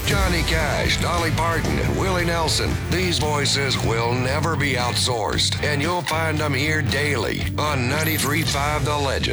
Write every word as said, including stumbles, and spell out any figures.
Johnny Cash, Dolly Parton, and Willie Nelson. These voices will never be outsourced, and you'll find them here daily on ninety-three point five The Legend.